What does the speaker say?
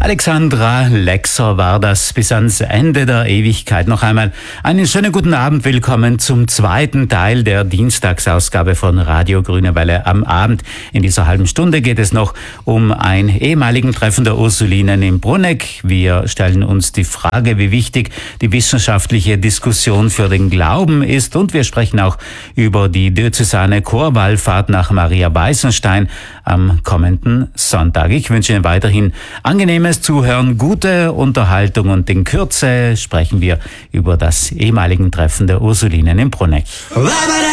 Alexandra Lexer war das bis ans Ende der Ewigkeit. Noch einmal einen schönen guten Abend. Willkommen zum zweiten Teil der Dienstagsausgabe von Radio Grüne Welle am Abend. In dieser halben Stunde geht es noch um ein ehemaligen Treffen der Ursulinen in Bruneck. Wir stellen uns die Frage, wie wichtig die wissenschaftliche Diskussion für den Glauben ist. Und wir sprechen auch über die diözesane Chorwallfahrt nach Maria Weißenstein am kommenden Sonntag. Ich wünsche Ihnen weiterhin angenehmes Zuhören, gute Unterhaltung und in Kürze sprechen wir über das ehemaligen Treffen der Ursulinen in Bruneck.